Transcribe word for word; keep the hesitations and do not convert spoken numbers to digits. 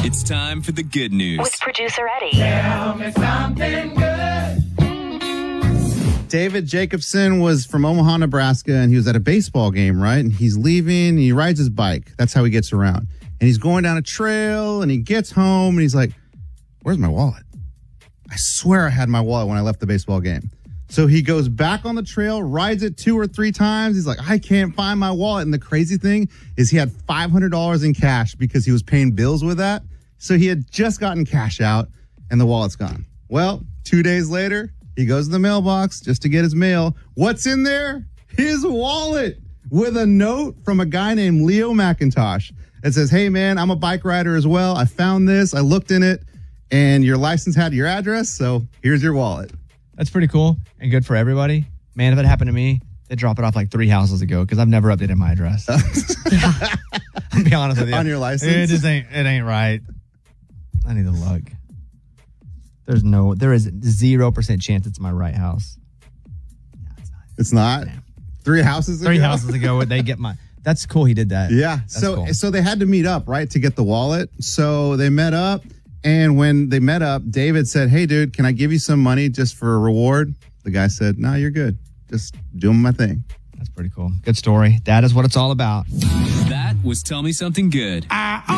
It's time for the good news. With producer Eddie. Tell me something good. David Jacobson was from Omaha, Nebraska, and he was at a baseball game, right? And he's leaving, and he rides his bike. That's how he gets around. And he's going down a trail, and he gets home, and he's like, where's my wallet? I swear I had my wallet when I left the baseball game. So he goes back on the trail, rides it two or three times. He's like, I can't find my wallet. And the crazy thing is he had five hundred dollars in cash because he was paying bills with that. So he had just gotten cash out, and the wallet's gone. Well, two days later, he goes to the mailbox just to get his mail. What's in there? His wallet with a note from a guy named Leo McIntosh. It says, hey, man, I'm a bike rider as well. I found this. I looked in it, and your license had your address, so here's your wallet. That's pretty cool and good for everybody. Man, if it happened to me, they'd drop it off like three houses ago because I've never updated my address. I'll be honest with you. On your license? It just ain't, it ain't right. I need to look. There's no, there is zero percent chance it's my right house. No, it's not. It's not? Damn. Three houses ago? Three houses ago, they get my, that's cool he did that. Yeah. That's so cool. so they had to meet up, right, to get the wallet. So they met up, and when they met up, David said, hey, dude, can I give you some money just for a reward? The guy said, no, you're good. Just doing my thing. That's pretty cool. Good story. That is what it's all about. That was Tell Me Something Good. I